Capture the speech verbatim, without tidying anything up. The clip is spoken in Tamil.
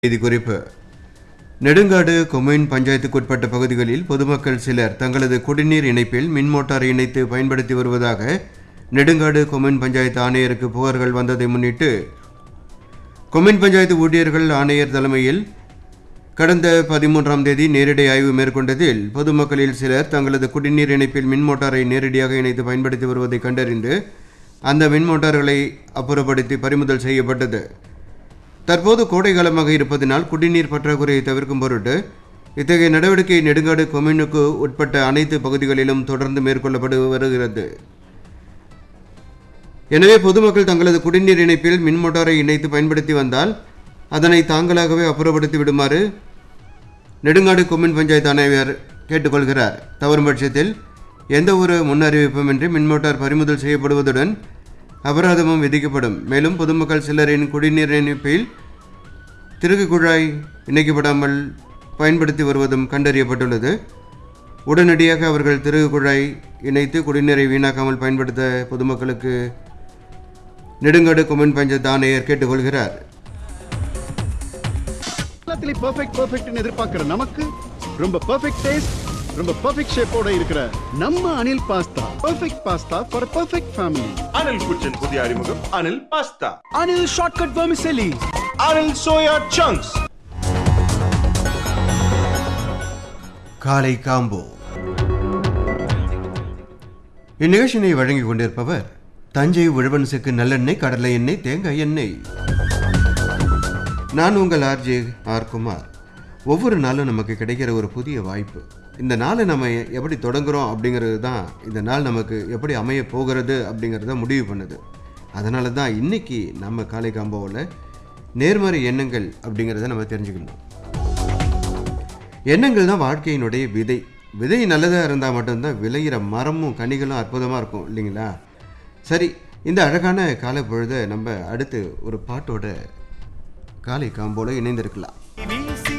செய்திக்குறிப்பு. நெடுங்காடு கொம்யூன் பஞ்சாயத்துக்குட்பட்ட பகுதிகளில் பொதுமக்கள் சிலர் தங்களது குடிநீர் இணைப்பில் மின் மோட்டார் இணைத்து பயன்படுத்தி வருவதாக நெடுங்காடு கொம்யூன் பஞ்சாயத்து ஆணையருக்கு புகார்கள் வந்ததை முன்னிட்டு கொம்யூன் பஞ்சாயத்து ஊழியர்கள் ஆணையர் தலைமையில் கடந்த பதிமூன்றாம் தேதி நேரடி ஆய்வு மேற்கொண்டதில் பொதுமக்களில் சிலர் தங்களது குடிநீர் இணைப்பில் மின் மோட்டாரை நேரடியாக இணைத்து பயன்படுத்தி வருவதை கண்டறிந்து அந்த மின் மோட்டார்களை அப்புறப்படுத்தி பறிமுதல் செய்யப்பட்டது. தற்போது கோடை காலமாக இருப்பதனால் குடிநீர் பற்றாக்குறையை தவிர்க்கும் பொருட்டு இத்தகைய நடவடிக்கை நெடுங்காடு கொம்யூனுக்கு உட்பட்ட அனைத்து பகுதிகளிலும் தொடர்ந்து மேற்கொள்ளப்பட்டு வருகிறது. எனவே பொதுமக்கள் தங்களது குடிநீர் இணைப்பில் மின் மோட்டாரை இணைத்து பயன்படுத்தி வந்தால் அதனை தாங்களாகவே அப்புறப்படுத்தி விடுமாறு நெடுங்காடு கொம்யூன் பஞ்சாயத்து ஆணையர் கேட்டுக்கொள்கிறார். தவறும் பட்சத்தில் எந்த ஒரு முன் அறிவிப்புமின்றி மின் மோட்டார் பறிமுதல் செய்யப்படுவதுடன் அபராதமும் விதிக்கப்படும். மேலும் பொதுமக்கள் சிலரின் குடிநீர் இணைப்பில் திருகு குழாய் இணைக்கப்படாமல் பயன்படுத்தி வருவதும் கண்டறியப்பட்டுள்ளது. உடனடியாக அவர்கள் திருகு குழாய் இணைத்து குடிநீரை வீணாக்காமல் பயன்படுத்த பொதுமக்களுக்கு நெடுங்காடு கொம்யூன் பஞ்சாயத்து ஆணையர் கேட்டுக்கொள்கிறார். பெர்ஃபெக்ட் பெர்ஃபெக்ட்னு எதிர்பார்க்கிற நமக்கு ரொம்ப பெர்ஃபெக்ட் டேஸ்ட், ரொம்ப பெர்ஃபெக்ட் ஷேப்போட இருக்கிற நம்ம Anil pasta. Perfect pasta for perfect family. Anil குச்சின் புதிய அறிமுகம் Anil pasta. Anil shortcut vermicelli. Anil soya chunks. காலை காம்போ. இந்நிகழ்ச்சியை வழங்கிக் கொண்டிருப்பவர் தஞ்சை உழவன்சுக்கு நல்லெண்ணெய், கடலை எண்ணெய், தேங்காய் எண்ணெய். நான் உங்கள் ஆர்ஜே ஆர் குமார். ஒவ்வொரு நாளும் நமக்கு கிடைக்கிற ஒரு புதிய வாய்ப்பு. இந்த நாளை நம்ம எப்படி தொடங்குகிறோம் அப்படிங்கிறது தான் இந்த நாள் நமக்கு எப்படி அமைய போகிறது அப்படிங்கிறத முடிவு பண்ணுது. அதனால தான் இன்றைக்கி நம்ம காலை காம்போவில் நேர்மறை எண்ணங்கள் அப்படிங்கிறத நம்ம தெரிஞ்சுக்கணும். எண்ணங்கள் தான் வாழ்க்கையினுடைய விதை. விதை நல்லதாக இருந்தால் மட்டும்தான் விளையிற மரமும் கனிகளும் அற்புதமாக இருக்கும் இல்லைங்களா? சரி, இந்த அழகான காலை பொழுதை நம்ம அடுத்து ஒரு பாட்டோட காலை காம்போல இணைந்திருக்கலாம்.